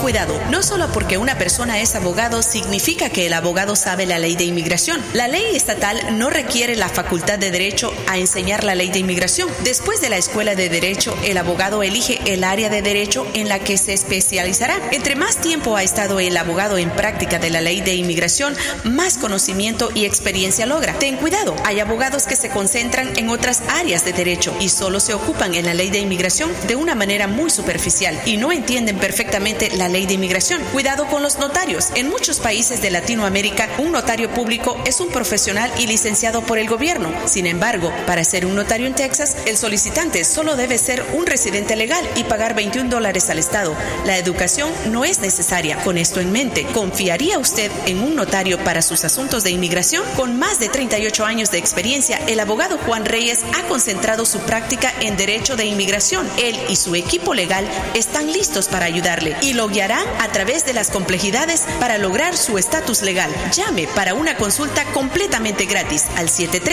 cuidado, no solo porque una persona es abogado significa que el abogado sabe la ley de inmigración. La ley estatal no requiere la facultad de derecho a enseñar la ley de inmigración. Después de la escuela de derecho, el abogado elige el área de derecho en la que se especializará. Entre más tiempo ha estado el abogado en práctica de la ley de inmigración, más conocimiento y experiencia logra. Ten cuidado, hay abogados que se concentran en otras áreas de derecho y solo se ocupan en la ley de inmigración de una manera muy superficial y no entienden perfectamente la ley de inmigración. Cuidado con los notarios. En muchos países de Latinoamérica, un notario público es un profesional y licenciado por el gobierno. Sin embargo, para ser un notario en Texas, el solicitante solo debe ser un residente legal y pagar $21 al Estado. La educación no es necesaria. Con esto en mente, ¿confiaría usted en un notario para sus asuntos de inmigración? Con más de 38 años de experiencia, el abogado Juan Reyes ha concentrado su práctica en derecho de inmigración. Él y su equipo legal están listos para ayudarle y lo guiarán a través de las complejidades para lograr su estatus legal. Llame para una consulta completamente gratis al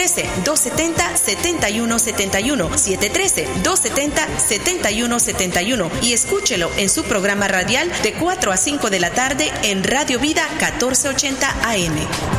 713-270-7171, 713-270-7171 y escúchelo en su programa radial de 4 a 5 de la tarde en Radio Vida 1480 AM.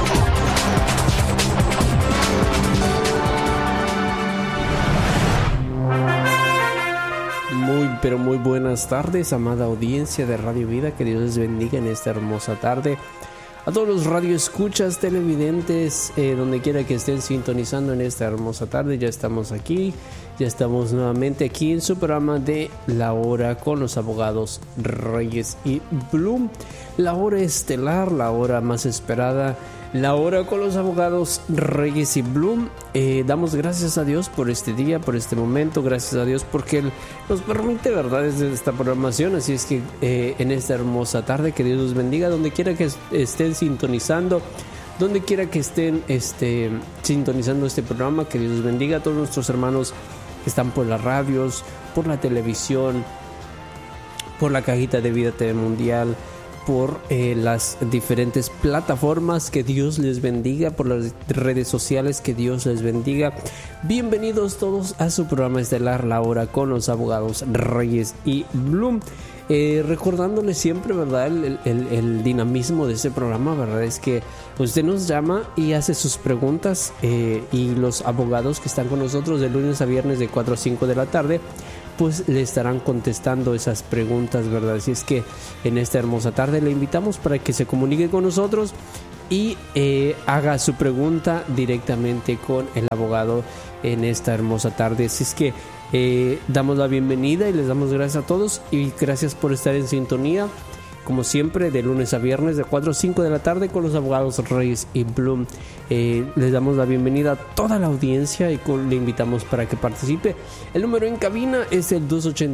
Pero muy buenas tardes, amada audiencia de Radio Vida, que Dios les bendiga en esta hermosa tarde. A todos los radioescuchas, televidentes, donde quiera que estén sintonizando en esta hermosa tarde, ya estamos aquí, ya estamos nuevamente aquí en su programa de La Hora con los abogados Reyes y Bloom. La hora estelar, la hora más esperada, la hora con los abogados Reyes y Bloom. Damos gracias a Dios por este día, por este momento. Gracias a Dios porque Él nos permite, ¿verdad?, desde esta programación. Así es que en esta hermosa tarde, que Dios los bendiga donde quiera que estén sintonizando, donde quiera que estén sintonizando este programa. Que Dios los bendiga a todos nuestros hermanos que están por las radios, por la televisión, por la cajita de Vida TV Mundial, por las diferentes plataformas. Que Dios les bendiga, por las redes sociales. Que Dios les bendiga. Bienvenidos todos a su programa estelar, La Hora con los abogados Reyes y Bloom. Recordándoles siempre, ¿verdad?, el dinamismo de este programa, ¿verdad?, es que usted nos llama y hace sus preguntas, y los abogados que están con nosotros de lunes a viernes de 4 a 5 de la tarde pues le estarán contestando esas preguntas, ¿verdad? Así es que en esta hermosa tarde le invitamos para que se comunique con nosotros y haga su pregunta directamente con el abogado en esta hermosa tarde. Así es que damos la bienvenida y les damos gracias a todos y gracias por estar en sintonía, como siempre, de lunes a viernes de 4 a 5 de la tarde con los abogados Reyes y Bloom. Les damos la bienvenida a toda la audiencia y le invitamos para que participe. El número en cabina es el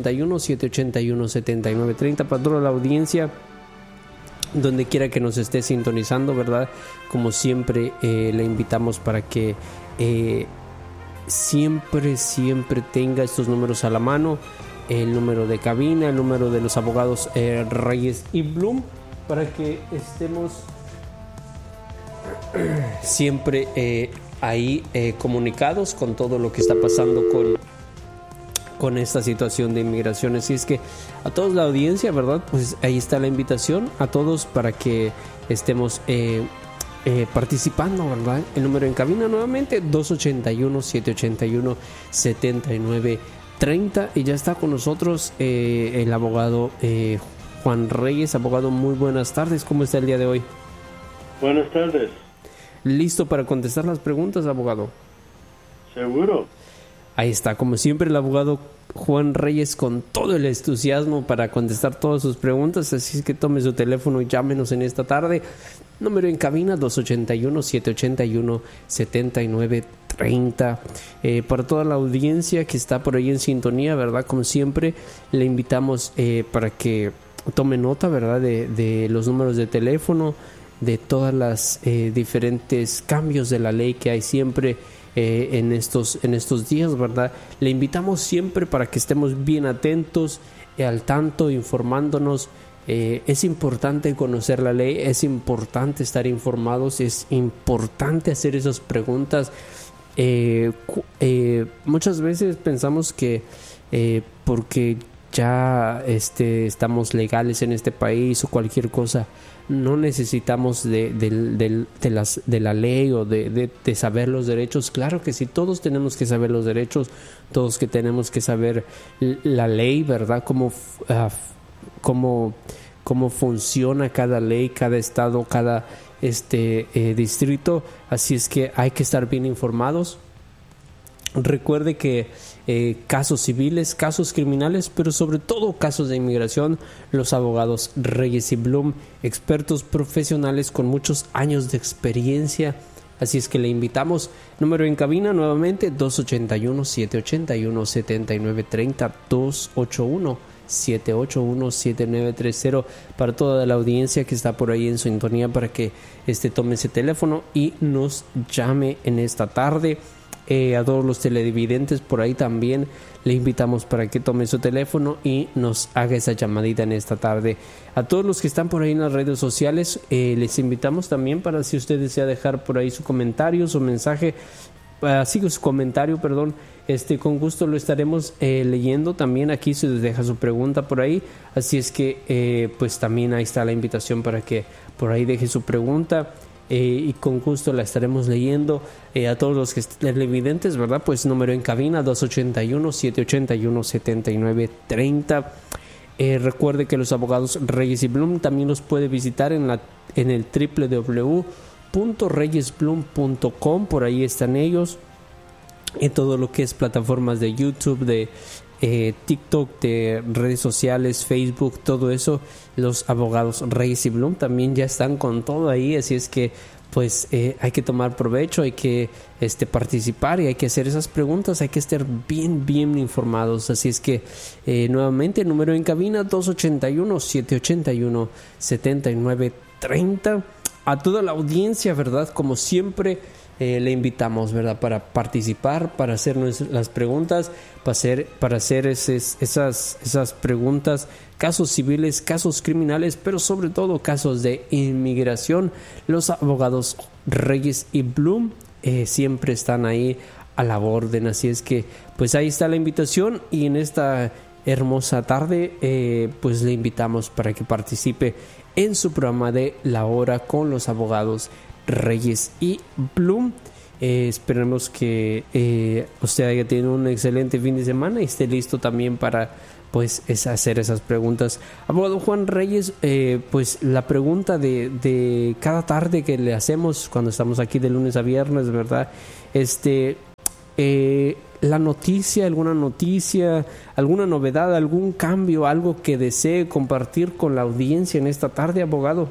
281-781-7930 para toda la audiencia, donde quiera que nos esté sintonizando, ¿verdad? Como siempre, le invitamos para que siempre tenga estos números a la mano. El número de cabina, el número de los abogados Reyes y Bloom, para que estemos siempre ahí comunicados con todo lo que está pasando con esta situación de inmigración. Así es que a toda la audiencia, ¿verdad?, pues ahí está la invitación a todos para que estemos participando, ¿verdad? El número en cabina nuevamente 281-781-7930, y ya está con nosotros el abogado Juan Reyes. Abogado, muy buenas tardes. ¿Cómo está el día de hoy? Buenas tardes. ¿Listo para contestar las preguntas, abogado? Seguro. Ahí está, como siempre, el abogado Juan Reyes con todo el entusiasmo para contestar todas sus preguntas. Así es que tome su teléfono y llámenos en esta tarde. Número en cabina 281-781-7930. Para toda la audiencia que está por ahí en sintonía, ¿verdad? Como siempre, le invitamos para que tome nota, ¿verdad?, de los números de teléfono, de todas las diferentes cambios de la ley que hay siempre en estos días, ¿verdad? Le invitamos siempre para que estemos bien atentos, al tanto, informándonos. Es importante conocer la ley, es importante estar informados, es importante hacer esas preguntas. Muchas veces pensamos que porque ya estamos legales en este país o cualquier cosa, no necesitamos de la ley o de saber los derechos. Claro que sí, todos tenemos que saber los derechos, todos que tenemos que saber la ley, ¿verdad? Cómo funciona cada ley, cada estado, cada distrito. Así es que hay que estar bien informados. Recuerde que casos civiles, casos criminales, pero sobre todo casos de inmigración, los abogados Reyes y Blum, expertos profesionales con muchos años de experiencia. Así es que le invitamos. Número en cabina nuevamente 281-781-7930, 281-781-7930, para toda la audiencia que está por ahí en sintonía, para que tome ese teléfono y nos llame en esta tarde. A todos los televidentes por ahí también le invitamos para que tome su teléfono y nos haga esa llamadita en esta tarde. A todos los que están por ahí en las redes sociales, les invitamos también para, si usted desea dejar por ahí su comentario, su mensaje, su comentario, perdón, con gusto lo estaremos leyendo también aquí si les deja su pregunta por ahí. Así es que pues también ahí está la invitación para que por ahí deje su pregunta. Y con gusto la estaremos leyendo. A todos los que estén televidentes, ¿verdad? Pues número en cabina 281-781-7930. Recuerde que los abogados Reyes y Blum también los puede visitar en el www.reyesblum.com. Por ahí están ellos. En todo lo que es plataformas de YouTube, de TikTok, de redes sociales, Facebook, todo eso, los abogados Reyes y Blum también ya están con todo ahí. Así es que pues hay que tomar provecho, hay que participar y hay que hacer esas preguntas, hay que estar bien informados. Así es que nuevamente el número en cabina 281-781-7930. A toda la audiencia, ¿verdad? Como siempre, le invitamos, ¿verdad? Para participar, para hacernos las preguntas, para hacer esas preguntas, casos civiles, casos criminales, pero sobre todo casos de inmigración. Los abogados Reyes y Blum siempre están ahí a la orden. Así es que pues ahí está la invitación, y en esta hermosa tarde pues le invitamos para que participe en su programa de La Hora con los abogados Reyes y Blum. Esperemos que usted haya tenido un excelente fin de semana y esté listo también para pues hacer esas preguntas. Abogado Juan Reyes, pues la pregunta de cada tarde que le hacemos cuando estamos aquí de lunes a viernes, ¿verdad? La noticia, alguna novedad, algún cambio, algo que desee compartir con la audiencia en esta tarde, abogado.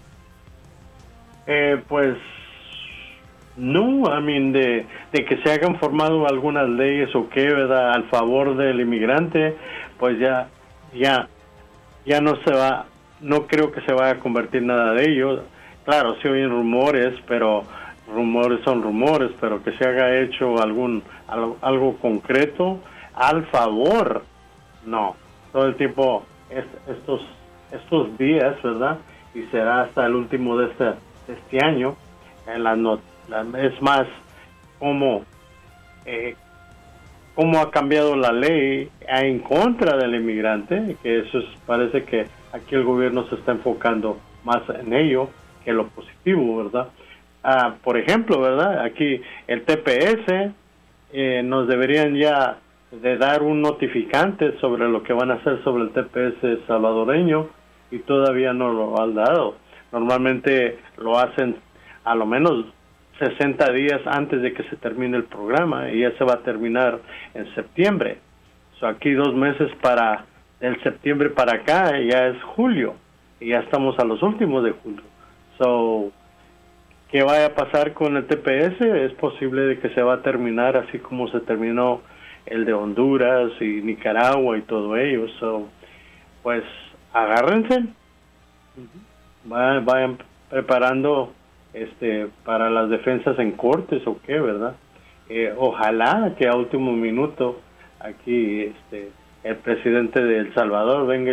Pues no, de que se hayan formado algunas leyes o qué, ¿verdad?, al favor del inmigrante, pues ya no se va, no creo que se vaya a convertir nada de ello. Claro, se oyen rumores, pero rumores son rumores, pero que se haga hecho algo concreto al favor, no. Todo el tiempo estos días, ¿verdad?, y será hasta el último de este año, es más cómo ha cambiado la ley en contra del inmigrante, que eso parece que aquí el gobierno se está enfocando más en ello que lo positivo, ¿verdad? Por ejemplo, ¿verdad?, aquí el TPS nos deberían ya de dar un notificante sobre lo que van a hacer sobre el TPS salvadoreño, y todavía no lo han dado. Normalmente lo hacen a lo menos 60 días antes de que se termine el programa, y ya se va a terminar en septiembre. Aquí 2 meses del septiembre para acá ya es julio, y ya estamos a los últimos de julio. ¿Qué vaya a pasar con el TPS? Es posible de que se va a terminar así como se terminó el de Honduras y Nicaragua y todo ello. Pues agárrense, vayan preparando para las defensas en cortes o qué, ¿verdad? Ojalá que a último minuto aquí el presidente de El Salvador venga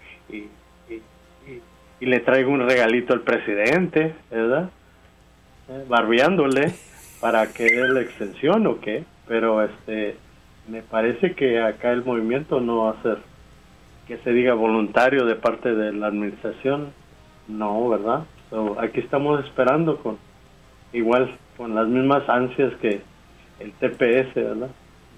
y le traiga un regalito al presidente, ¿verdad? Barbeándole para que dé la extensión o qué, pero me parece que acá el movimiento no va a ser que se diga voluntario de parte de la administración, no, ¿verdad? Aquí estamos esperando con las mismas ansias que el TPS, ¿verdad?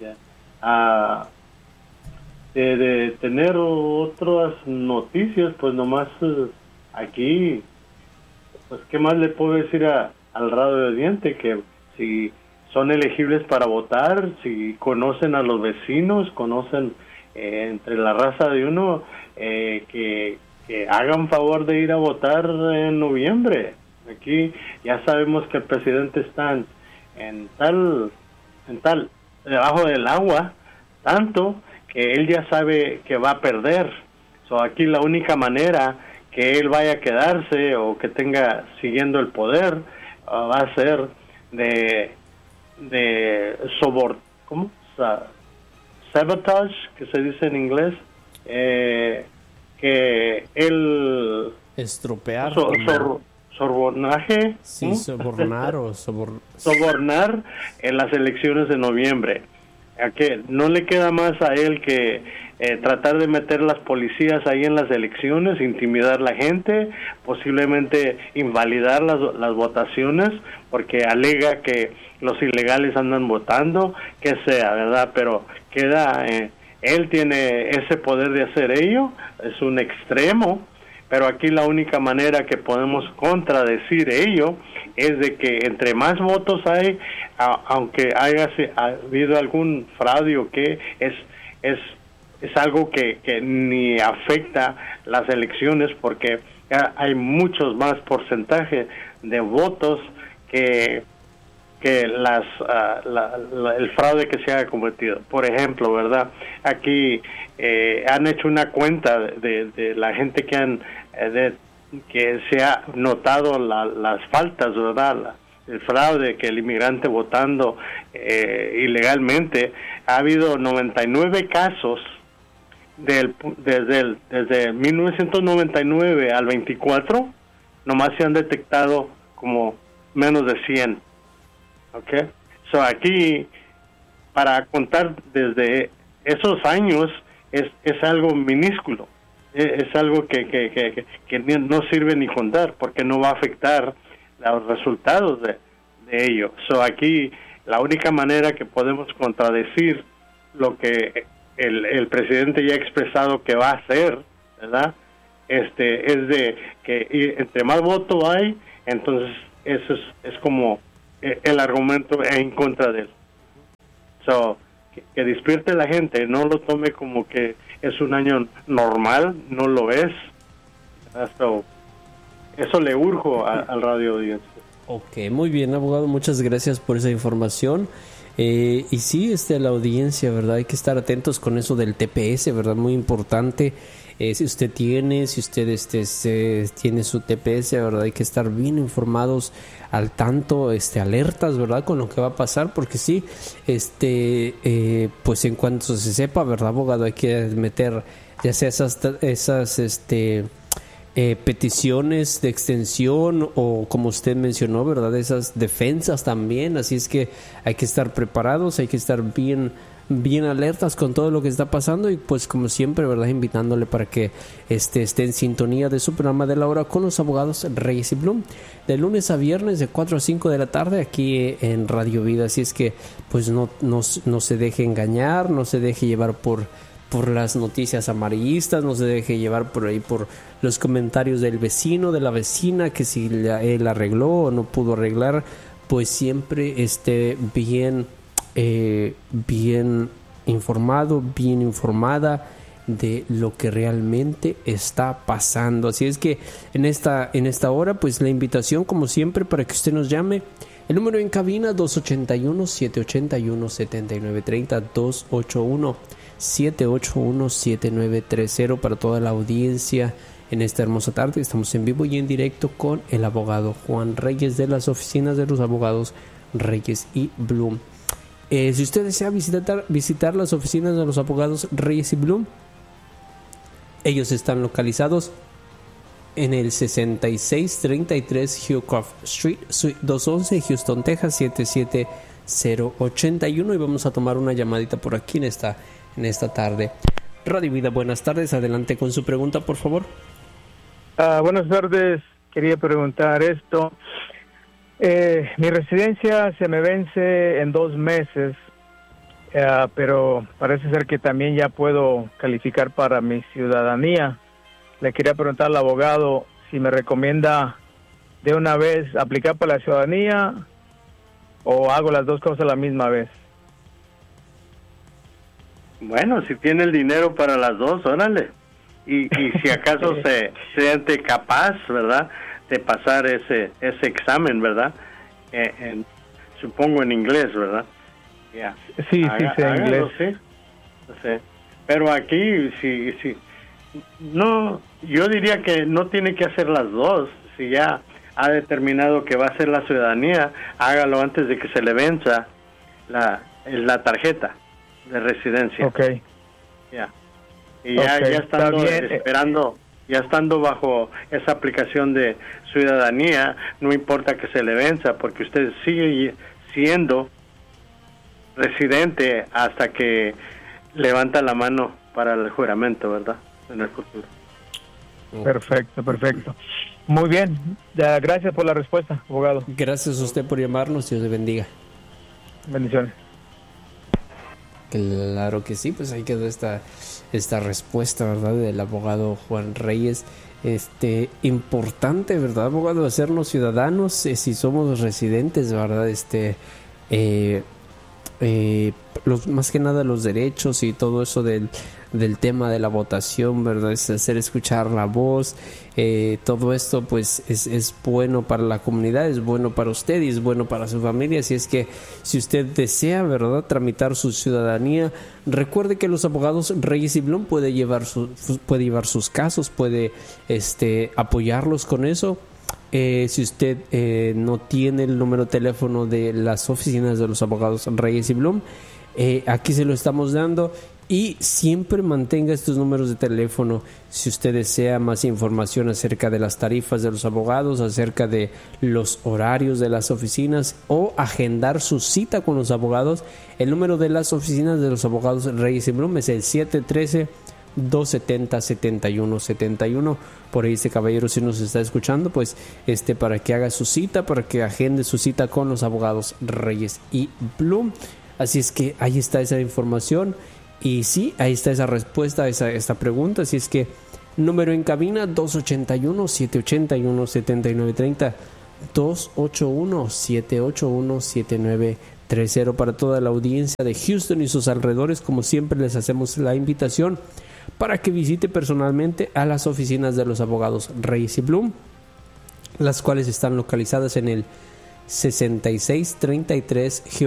De tener otras noticias, pues nomás aquí, pues qué más le puedo decir al radio oyente, que si son elegibles para votar, si conocen a los vecinos, conocen entre la raza de uno, que hagan favor de ir a votar en noviembre. Aquí ya sabemos que el presidente está en tal debajo del agua, tanto que él ya sabe que va a perder. Aquí la única manera que él vaya a quedarse o que tenga siguiendo el poder va a ser de sabotage, que se dice en inglés, que él estropear, sobornaje, sí, sobornar en las elecciones de noviembre. A que no le queda más a él que tratar de meter las policías ahí en las elecciones, intimidar a la gente, posiblemente invalidar las votaciones, porque alega que los ilegales andan votando, que sea, ¿verdad? Pero queda, él tiene ese poder de hacer ello, es un extremo, pero aquí la única manera que podemos contradecir ello es de que entre más votos hay, aunque haya habido algún fraude o que es algo que ni afecta las elecciones, porque hay muchos más porcentaje de votos que el fraude que se haya cometido. Por ejemplo, ¿verdad? Aquí han hecho una cuenta de la gente que se ha notado las faltas, ¿verdad? El fraude, que el inmigrante votando ilegalmente. Ha habido 99 casos desde 1999 al 24, nomás se han detectado como menos de 100. Okay, aquí para contar desde esos años es algo minúsculo, es algo que no sirve ni contar, porque no va a afectar los resultados de ello. Aquí la única manera que podemos contradecir lo que el presidente ya ha expresado que va a hacer, ¿verdad? Es de que entre más voto hay, entonces eso es como el argumento en contra de él. Que despierte la gente, no lo tome como que es un año normal, no lo es. Eso le urjo al radio audiencia. Ok, muy bien, abogado, muchas gracias por esa información. Y sí, la audiencia, ¿verdad? Hay que estar atentos con eso del TPS, ¿verdad? Muy importante. Si usted tiene su TPS, ¿verdad? Hay que estar bien informados, al tanto, alertas, ¿verdad? Con lo que va a pasar, porque sí, pues en cuanto se sepa, ¿verdad, abogado? Hay que meter ya sea esas peticiones de extensión o, como usted mencionó, ¿verdad? Esas defensas también. Así es que hay que estar preparados, hay que estar bien alertas con todo lo que está pasando, y pues como siempre, ¿verdad? Invitándole para que esté en sintonía de su programa de la hora con los abogados Reyes y Blum, de lunes a viernes de 4 a 5 de la tarde aquí en Radio Vida. Así es que pues no se deje engañar, no se deje llevar por las noticias amarillistas, no se deje llevar por ahí por los comentarios del vecino, de la vecina, que si él arregló o no pudo arreglar. Pues siempre esté bien informado, bien informada de lo que realmente está pasando. Así es que en esta hora, pues la invitación, como siempre, para que usted nos llame. El número en cabina 281-781-7930, 281-781-7930, para toda la audiencia. En esta hermosa tarde estamos en vivo y en directo con el abogado Juan Reyes, de las oficinas de los abogados Reyes y Blum. Si usted desea visitar las oficinas de los abogados Reyes y Blum, ellos están localizados en el 6633 Hillcroft Street, Suite 211, Houston, Texas 77081, y vamos a tomar una llamadita por aquí en esta tarde. Radio Vida, buenas tardes. Adelante con su pregunta, por favor. Buenas tardes. Quería preguntar esto. Mi residencia se me vence en 2 meses, pero parece ser que también ya puedo calificar para mi ciudadanía. Le quería preguntar al abogado si me recomienda de una vez aplicar para la ciudadanía o hago las dos cosas a la misma vez. Bueno, si tiene el dinero para las dos, órale. Y si acaso se siente capaz, ¿verdad?, de pasar ese examen, ¿verdad? Supongo en inglés, ¿verdad? Yeah. Sí, sé inglés. Sí. Pero aquí, sí. No, yo diría que no tiene que hacer las dos. Si ya ha determinado que va a hacer la ciudadanía, hágalo antes de que se le venza la tarjeta de residencia. Okay. Ya. Y ya estando esperando, ya estando bajo esa aplicación de ciudadanía, no importa que se le venza, porque usted sigue siendo residente hasta que levanta la mano para el juramento, ¿verdad?, en el futuro. Perfecto. Muy bien. Gracias por la respuesta, abogado. Gracias a usted por llamarnos. Dios le bendiga. Bendiciones. Claro que sí, pues ahí quedó esta respuesta, ¿verdad?, del abogado Juan Reyes. Importante, ¿verdad, abogado?, hacernos ciudadanos si somos residentes, ¿verdad? Más que nada los derechos y todo eso del tema de la votación, ¿verdad? Es hacer escuchar la voz. Todo esto pues es bueno para la comunidad, es bueno para usted y es bueno para su familia. Así es que si usted desea, ¿verdad?, tramitar su ciudadanía, recuerde que los abogados Reyes y Blum puede llevar sus casos, puede apoyarlos con eso. Si usted no tiene el número de teléfono de las oficinas de los abogados Reyes y Blum, aquí se lo estamos dando, y siempre mantenga estos números de teléfono si usted desea más información acerca de las tarifas de los abogados, acerca de los horarios de las oficinas o agendar su cita con los abogados. El número de las oficinas de los abogados Reyes y Blum es el 713-270-7171. Por ahí caballero, si nos está escuchando, pues para que haga su cita, para que agende su cita con los abogados Reyes y Blum. Así es que ahí está esa información, y sí, ahí está esa respuesta a esta pregunta. Así es que número en cabina 281-781-7930, 281-781-7930. para toda la audiencia de Houston y sus alrededores. Como siempre, les hacemos la invitación para que visite personalmente a las oficinas de los abogados Reyes y Blum, las cuales están localizadas en el 6633